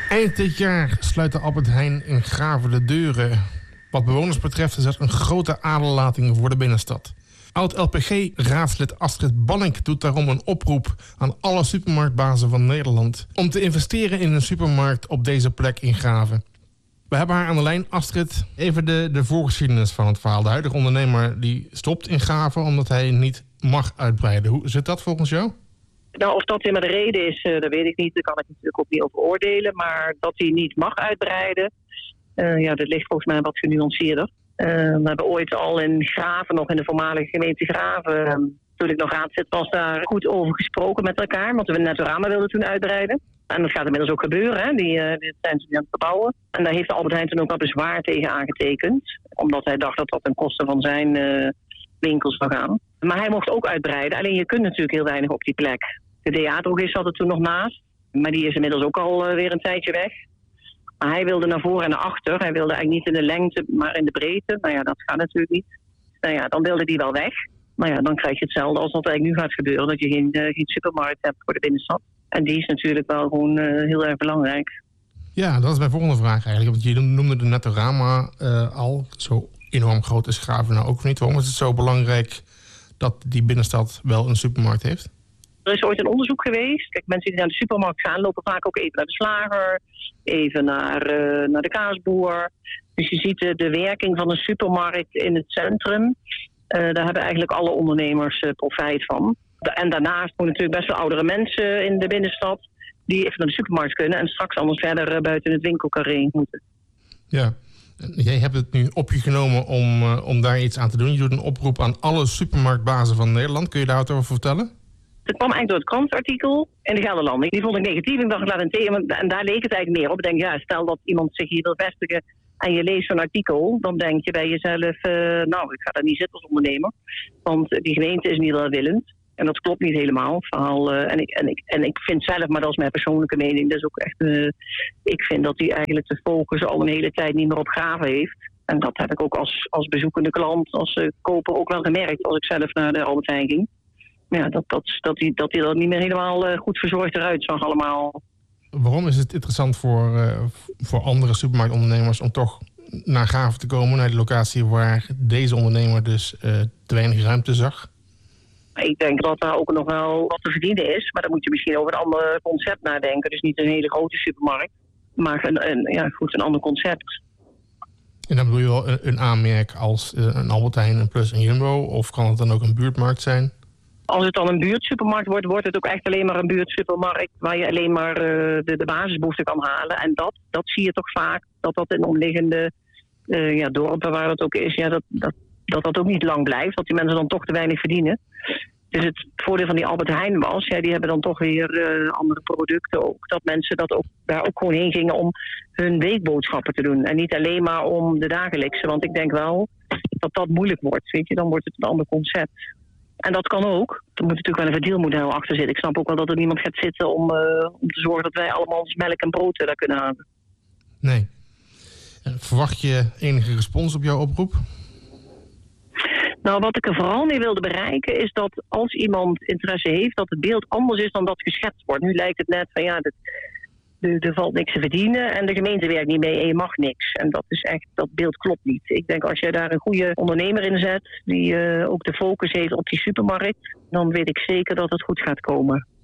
Eind dit jaar sluit de Albert Heijn in Grave de deuren. Wat bewoners betreft is dat een grote aderlating voor de binnenstad. Oud-LPG-raadslid Astrid Bannink doet daarom een oproep aan alle supermarktbazen van Nederland om te investeren in een supermarkt op deze plek in Grave. We hebben haar aan de lijn. Astrid, even de voorgeschiedenis van het verhaal. De huidige ondernemer die stopt in Grave omdat hij niet mag uitbreiden. Hoe zit dat volgens jou? Nou, of dat helemaal de reden is, dat weet ik niet. Daar kan ik natuurlijk ook niet over oordelen. Maar dat hij niet mag uitbreiden, dat ligt volgens mij wat genuanceerder. We hebben ooit al in Grave, nog in de voormalige gemeente Grave, toen ik nog raadslid was, daar goed over gesproken met elkaar. Want we Netorama wilden toen uitbreiden. En dat gaat inmiddels ook gebeuren. Hè. Die zijn ze nu aan het verbouwen. En daar heeft de Albert Heijn toen ook wel bezwaar tegen aangetekend. Omdat hij dacht dat dat ten koste van zijn winkels zou gaan. Maar hij mocht ook uitbreiden. Alleen je kunt natuurlijk heel weinig op die plek. De DA-drogist zat er toen nog naast. Maar die is inmiddels ook alweer een tijdje weg. Maar hij wilde naar voren en naar achter. Hij wilde eigenlijk niet in de lengte, maar in de breedte. Nou ja, dat gaat natuurlijk niet. Nou ja, dan wilde die wel weg. Nou ja, dan krijg je hetzelfde als wat eigenlijk nu gaat gebeuren. Dat je geen supermarkt hebt voor de binnenstad. En die is natuurlijk wel gewoon heel erg belangrijk. Ja, dat is mijn volgende vraag eigenlijk. Want je noemde de Netorama al. Zo enorm groot is Grave nou ook niet. Waarom is het zo belangrijk dat die binnenstad wel een supermarkt heeft? Er is ooit een onderzoek geweest. Kijk, mensen die naar de supermarkt gaan, lopen vaak ook even naar de slager. Even naar de kaasboer. Dus je ziet de werking van een supermarkt in het centrum. Daar hebben eigenlijk alle ondernemers profijt van. En daarnaast moeten natuurlijk best wel oudere mensen in de binnenstad die even naar de supermarkt kunnen en straks anders verder buiten het winkelcarré moeten. Ja, jij hebt het nu op je genomen om daar iets aan te doen. Je doet een oproep aan alle supermarktbazen van Nederland. Kun je daar wat over vertellen? Het kwam eigenlijk door het krantartikel in de Gelderlander. Die vond ik negatief. Ik dacht, laat een thema. En daar leek het eigenlijk meer op. Ik denk, ja, stel dat iemand zich hier wil vestigen en je leest zo'n artikel, dan denk je bij jezelf, ik ga daar niet zitten als ondernemer. Want die gemeente is niet welwillend. En dat klopt niet helemaal, het verhaal. En ik vind zelf, maar dat is mijn persoonlijke mening, dat is ook echt, ik vind dat hij eigenlijk de focus al een hele tijd niet meer op Grave heeft. En dat heb ik ook als bezoekende klant, als koper ook wel gemerkt als ik zelf naar de Albert Heijn ging. Ja, dat hij er niet meer helemaal goed verzorgd eruit zag allemaal. Waarom is het interessant voor andere supermarktondernemers om toch naar Grave te komen, naar de locatie waar deze ondernemer dus te weinig ruimte zag? Ik denk dat daar ook nog wel wat te verdienen is. Maar dan moet je misschien over een ander concept nadenken. Dus niet een hele grote supermarkt. Maar een ander concept. En dan bedoel je wel een aanmerk als een Albert Heijn, een Plus en Jumbo? Of kan het dan ook een buurtmarkt zijn? Als het dan een buurtsupermarkt wordt het ook echt alleen maar een buurtsupermarkt waar je alleen maar de basisbehoeften kan halen. En dat zie je toch vaak, dat in omliggende dorpen waar dat ook is, dat ook niet lang blijft. Dat die mensen dan toch te weinig verdienen. Dus het voordeel van die Albert Heijn was, die hebben dan toch weer andere producten ook. Dat mensen daar ook gewoon heen gingen om hun weekboodschappen te doen. En niet alleen maar om de dagelijkse. Want ik denk wel dat moeilijk wordt. Weet je, dan wordt het een ander concept. En dat kan ook. Er moet natuurlijk wel een verdeelmodel achter zitten. Ik snap ook wel dat er niemand gaat zitten om te zorgen dat wij allemaal ons melk en brood daar kunnen halen. Nee. Verwacht je enige respons op jouw oproep? Nou, wat ik er vooral mee wilde bereiken is dat als iemand interesse heeft, dat het beeld anders is dan dat geschetst wordt. Nu lijkt het net van er valt niks te verdienen en de gemeente werkt niet mee en je mag niks. En dat is echt, dat beeld klopt niet. Ik denk als je daar een goede ondernemer in zet, die ook de focus heeft op die supermarkt, dan weet ik zeker dat het goed gaat komen.